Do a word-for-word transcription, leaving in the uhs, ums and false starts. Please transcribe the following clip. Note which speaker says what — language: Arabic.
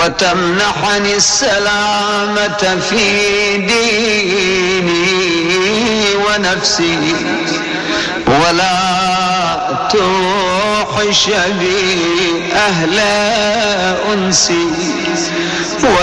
Speaker 1: وتمنحني السلامة في ديني ونفسي، ولا توحش بي أهل أنسي،